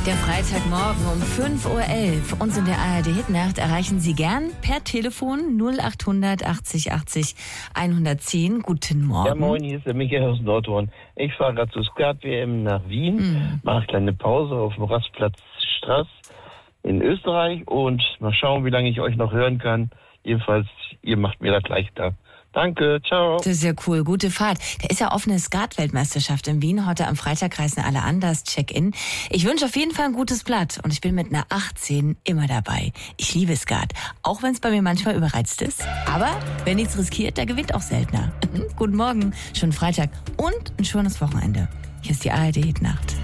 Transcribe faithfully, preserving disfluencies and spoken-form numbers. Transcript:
Der Freitagmorgen um fünf Uhr elf. Uns in der A R D-Hitnacht erreichen Sie gern per Telefon null achthundert achtzig achtzig hundertzehn. Guten Morgen. Ja, moin, hier ist der Michael aus Nordhorn. Ich fahre gerade zur Skat-W M nach Wien, mhm. mache eine kleine Pause auf dem Rastplatz Straß in Österreich und mal schauen, wie lange ich euch noch hören kann. Jedenfalls, ihr macht mir das leichter. Danke, ciao. Das ist ja cool, gute Fahrt. Da ist ja offene Skat-Weltmeisterschaft in Wien. Heute am Freitag reisen alle an, das Check-in. Ich wünsche auf jeden Fall ein gutes Blatt und ich bin mit einer achtzehn immer dabei. Ich liebe Skat, auch wenn es bei mir manchmal überreizt ist. Aber wer nichts riskiert, der gewinnt auch seltener. Guten Morgen, schönen Freitag und ein schönes Wochenende. Hier ist die A R D-Hitnacht.